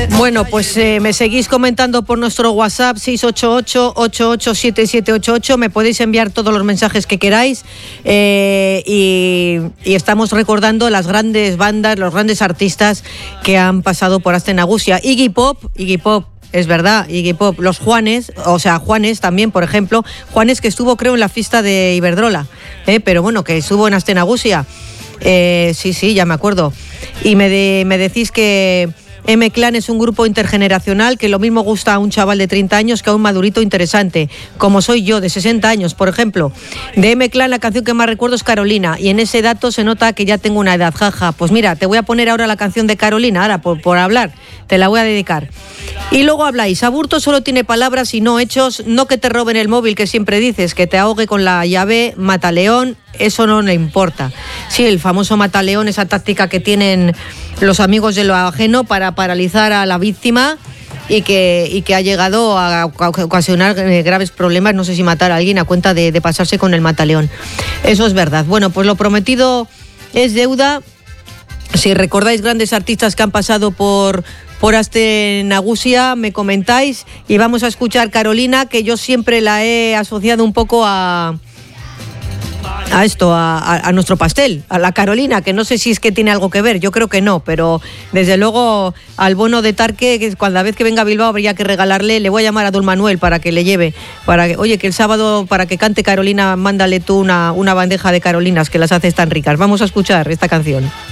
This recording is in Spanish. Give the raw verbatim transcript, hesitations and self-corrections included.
Bueno, pues eh, me seguís comentando por nuestro WhatsApp seis ocho ocho, ocho ocho siete siete ocho ocho. Me podéis enviar todos los mensajes que queráis eh, y, y estamos recordando las grandes bandas, los grandes artistas que han pasado por Astenagusia. Iggy Pop, Iggy Pop. Es verdad, Iggy Pop, los Juanes, o sea, Juanes también, por ejemplo, Juanes que estuvo creo en la fiesta de Iberdrola, eh, pero bueno, que estuvo en Astenagusia, eh, sí, sí, ya me acuerdo, y me, de, me decís que M-Clan es un grupo intergeneracional que lo mismo gusta a un chaval de treinta años que a un madurito interesante, como soy yo, de sesenta años, por ejemplo. De M-Clan la canción que más recuerdo es Carolina, y en ese dato se nota que ya tengo una edad, jaja. Pues mira, te voy a poner ahora la canción de Carolina, ahora por, por hablar, te la voy a dedicar. Y luego habláis, Aburto solo tiene palabras y no hechos, no que te roben el móvil que siempre dices, que te ahogue con la llave, mataleón, eso no le importa. Sí, el famoso mataleón, esa táctica que tienen los amigos de lo ajeno para paralizar a la víctima y que, y que ha llegado a ocasionar graves problemas, no sé si matar a alguien a cuenta de, de pasarse con el mataleón. Eso es verdad. Bueno, pues lo prometido es deuda. Si recordáis grandes artistas que han pasado por, por Astenagusia, me comentáis y vamos a escuchar Carolina, que yo siempre la he asociado un poco a... a esto, a, a nuestro pastel, a la Carolina, que no sé si es que tiene algo que ver, yo creo que no, pero desde luego al bono de Tarque, que cada vez que venga a Bilbao habría que regalarle, le voy a llamar a Don Manuel para que le lleve, para que, oye, que el sábado para que cante Carolina, mándale tú una, una bandeja de Carolinas, que las haces tan ricas. Vamos a escuchar esta canción.